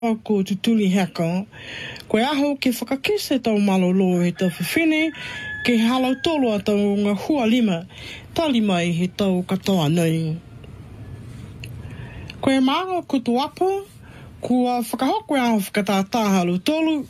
ko tutuli haka. Koe aho ke whakakise tau malolo he tau whiwhine, ke halau tolo a tau ngā hua lima, tali mai he tau katoa nei. Koe maanga kutu apa, kua whakahoko aho whakatātā halau tolu,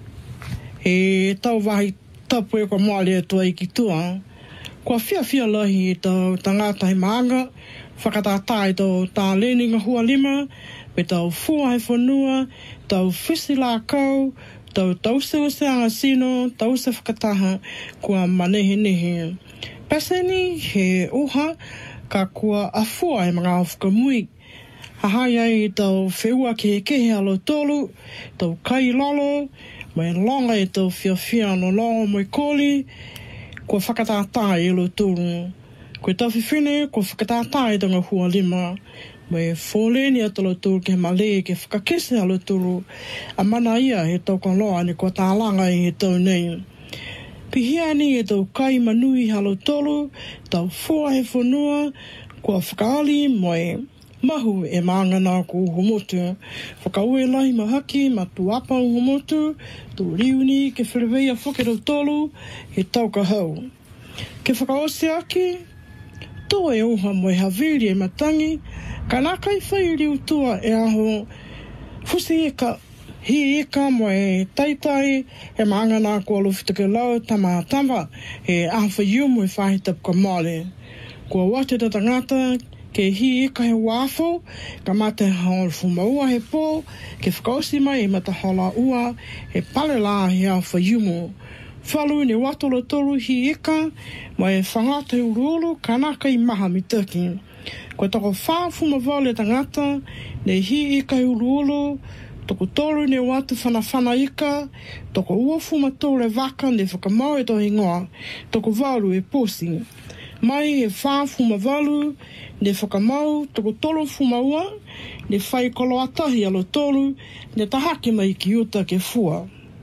he tau wahi tapu e kua moale atua i ki tua. Kua whiawhia lahi e tau tangata he maanga, whakatātā e tau tā leni ngā hua lima, me tau fua he whanua, tau whisi la kau, tau tause ose anga sino, tause whakataha, kua manehe. Paseni he oha, ka kua afua he mga whakamui. Hahai ai tau wheua ke kehe alo tolu, tau kai lolo, mai longa e tau whiawhia no longa moi koli, kua whakatātā e alo tolu. Koe tau whiwhine, kua whakatātā e tanga hua lima, mai fōleni atalo tolu ke male ke whakakese alo tolu, a mana ia he tau konloa ni kua tālanga i he tau nei. Pihia ni e tau kai manui halo tolu, tau fua he whanua, kua whakaali moe mahu e maangana ko uhomotu. Whakaue lahi mahaki ma tuapa uhomotu, tu riuni ke whiriweia whakero tolu, he tau kahau. Ke whakaose aki, tō e oha moe haviri e matangi, ka nā kai whai riu tua e aho fusi e ka hi eka moe taitai he maangana ko alufitake lau tama he aho whaiumu e whahita puka male. Kua wate ta tangata ke hi eka he wafo, ka mate haol fumaua he pō, ke whakaosi mai e matahala ua he pale la he aho whaiumu. Whalu ne watola tolu hi eka, mai whangata he uruulu ka nā kai maha mitaki. Ko toko whāwhuma wale tangata, ne hi eka he uruulu, toko tolu ne watu whanawhana ika, toko uafuma tole waka ne whakamau e tohi ngoa, toko walu e posi. Mai he whāwhuma walu, ne whakamau, toko tolo fumaua, ne whai kolo atahi alo tolu, ne tahake mai ki uta ke fua.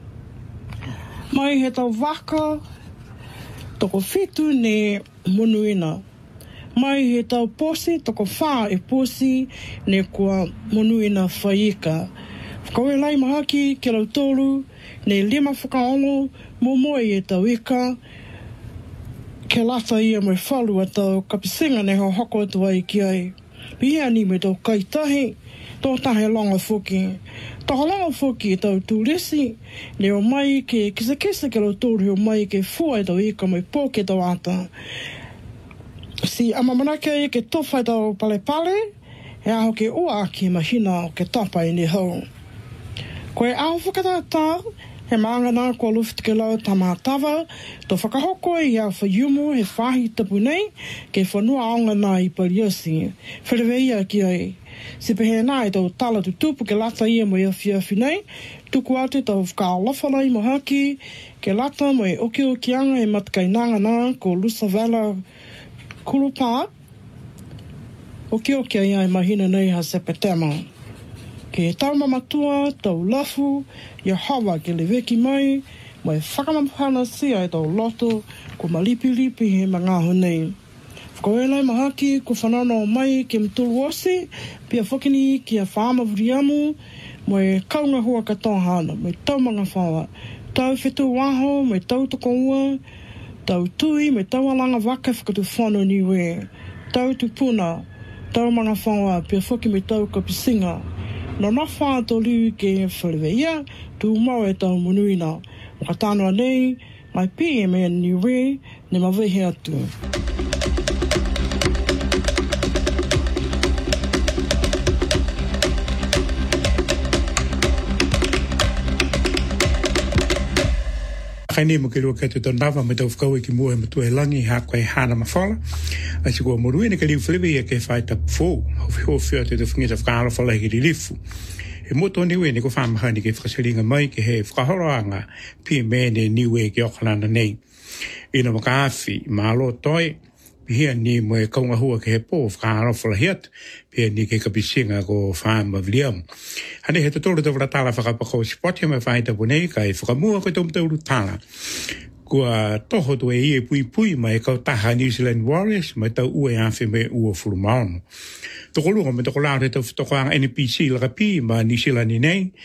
Mai he tau waka, toko whitu ne monuina. Mai he tau posi, toko whā e posi, ne kua monuina whaika. Whakaue lai mahaki ke lau tolu, ne lima whakaongo, momoe e tau ika, ke lata ia mai whalu a tau kapisinga ne ho hoko atu ai ki ai. Pihia ni me tau kaitahi, tō tahe longa whuki. Taha longa whuki e tau tūresi, ne o mai ke kisa ke lau tōru o mai ke fua e tau ika mai pō ke tau ata. Si amamanake e ke tofa e tau pale, e aho ke ua aki mahina o ke tapa i ni hau. Koe aho whakatātā, he maangana ko alufitake lau tamatawa, tō whakahoko i a whaiumu he whahi tapu nei, ke whanua aonga nā i pariasi. Whiriweia ki ai. Se pehe nā e tau tala tutupu ke lata ia mo i a whiawhi nei, tuku ate tau whakaolawhalai mohaki, ke lata mo e okianga e matakainanga nā ko Lusa Vala Kurupā, oki ai mahina nei ha sepetema. Ke tau mamatua, tau lafu, ia hawa ke le weki mai, mai whakamapana sia e tau loto, ko malipilipi he mangaho nei. Whakaelai mahaki, ko whanano mai ke mtulu osi, pia whakini ki a whaama vuriamu, mai kaunga hua katohana, mai tau mga whawa, tau whetu waho, mai tau toko ua, tau tui, mai tau alanga waka whakatu whano niwe, tau tupuna, tau mga whawa, pia whaki mai tau kapisinga. No na whaa tō liu ke whiriweia, tū mau e tau monuina. Whakatanoa nei, mai pie me niwe, ne mawehe atu. Kaini mo ke lua ke te tonava me tau whakau e ki mua e matua e langi ha koe hana mawhala. A si kua morui ne ke liu whilewe ke whaita pō. Hau whio te whangita whakaala whala ki li lifu. E moto niwe ne ko whamahani ke whakasaringa mai ke he whakahoroanga pia mene niwe ke okalana nei. Ina makaafi maalo toi, pia ni mo e kaunga hua ke he pō whakaala whala hiat, pia ni ke kapisinga ko whaama viliamu. Hane he te tōru te wratala whakapako spoti me whaita punei kai whakamua koe tōm tauru tāna. Kua toho to e pui mai kau taha New Zealand Warriors mai tau ue awhi me ua fulumaono. Toko lunga me toko lao te tau whetokoanga NPC laka pi ma New Zealand i nei,